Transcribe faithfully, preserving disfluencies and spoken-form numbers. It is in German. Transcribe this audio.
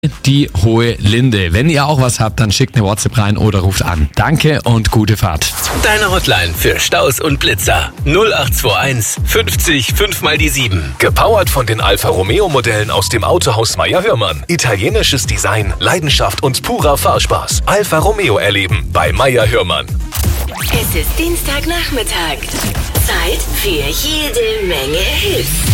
Die Hohe Linde. Wenn ihr auch was habt, dann schickt eine WhatsApp rein oder ruft an. Danke und gute Fahrt. Deine Hotline für Staus und Blitzer. null acht zwei eins fünfzig fünf mal die sieben. Gepowert von den Alfa Romeo Modellen aus dem Autohaus Meyer Hörmann. Italienisches Design, Leidenschaft und purer Fahrspaß. Alfa Romeo erleben bei Meyer Hörmann. Es ist Dienstagnachmittag. Zeit für jede Menge Hits.